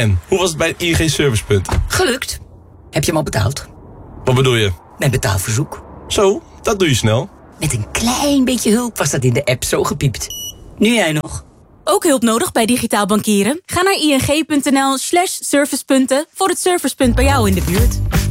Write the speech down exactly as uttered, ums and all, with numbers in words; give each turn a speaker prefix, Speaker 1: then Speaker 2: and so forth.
Speaker 1: En, hoe was het bij het I N G Servicepunt?
Speaker 2: Gelukt. Heb je hem al betaald?
Speaker 1: Wat bedoel je?
Speaker 2: Mijn betaalverzoek.
Speaker 1: Zo, dat doe je snel.
Speaker 2: Met een klein beetje hulp was dat in de app zo gepiept. Nu jij nog.
Speaker 3: Ook hulp nodig bij digitaal bankieren? Ga naar ing.nl slash servicepunten voor het servicepunt bij jou in de buurt.